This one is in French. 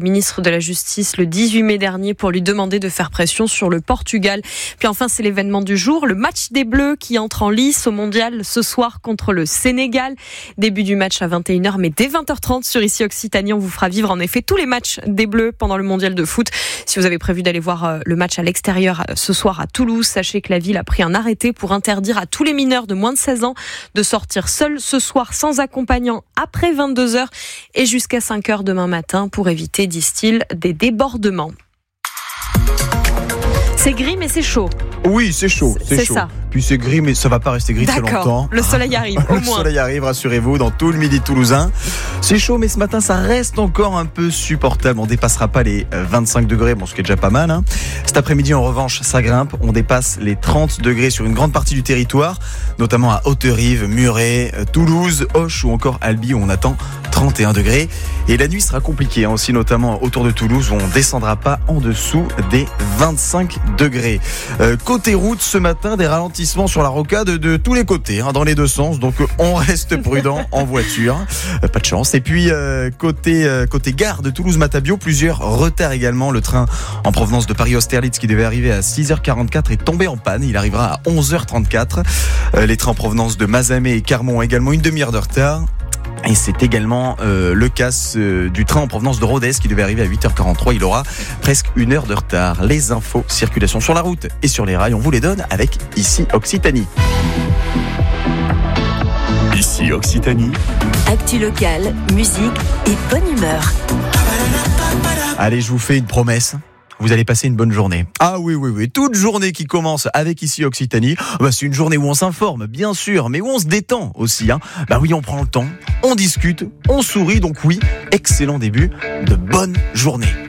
ministre de la Justice le 18 mai dernier pour lui demander de faire pression sur le Portugal. Puis enfin, c'est l'événement du jour, le match des Bleus qui entre en lice au mondial ce soir contre le Sénégal. Début du match à 21h, mais dès 20h30 sur Ici Occitanie, on vous fera vivre en effet tous les matchs des Bleus pendant le mondial de foot. Si vous avez prévu d'aller voir le match à l'extérieur ce soir à Toulouse, sachez que la ville a pris un arrêté pour interdire à tous les mineurs de moins de 16 ans de sortir seuls ce soir sans accompagnant après 22h et jusqu'à 5h demain matin pour éviter, disent-ils, des débordements. C'est gris mais c'est chaud. Oui, c'est chaud. C'est chaud. ça. Puis c'est gris, mais ça va pas rester gris très longtemps. Le soleil arrive, au moins. Le soleil arrive, rassurez-vous, dans tout le midi toulousain. C'est chaud, mais ce matin, ça reste encore un peu supportable. On dépassera pas les 25 degrés, bon, ce qui est déjà pas mal. Hein. Cet après-midi, en revanche, ça grimpe. On dépasse les 30 degrés sur une grande partie du territoire, notamment à Haute-Rive, Muret, Toulouse, Auch ou encore Albi, où on attend 31 degrés. Et la nuit sera compliquée, hein, aussi, notamment autour de Toulouse, où on descendra pas en dessous des 25 degrés. Côté route, ce matin, des ralentissements sur la rocade de tous les côtés, hein, dans les deux sens. Donc, on reste prudent en voiture. Pas de chance. Et puis, côté gare de Toulouse-Matabio, plusieurs retards également. Le train en provenance de Paris-Austerlitz qui devait arriver à 6h44 est tombé en panne. Il arrivera à 11h34. Les trains en provenance de Mazamet et Carmont ont également une demi-heure de retard. Et c'est également le cas du train en provenance de Rodez qui devait arriver à 8h43. Il aura presque une heure de retard. Les infos, circulation sur la route et sur les rails, on vous les donne avec Ici Occitanie. Ici Occitanie. Actu locale, musique et bonne humeur. Allez, je vous fais une promesse. Vous allez passer une bonne journée. Ah oui. Toute journée qui commence avec Ici Occitanie, c'est une journée où on s'informe, bien sûr, mais où on se détend aussi. Hein. Oui, on prend le temps, on discute, on sourit. Donc oui, excellent début de bonne journée.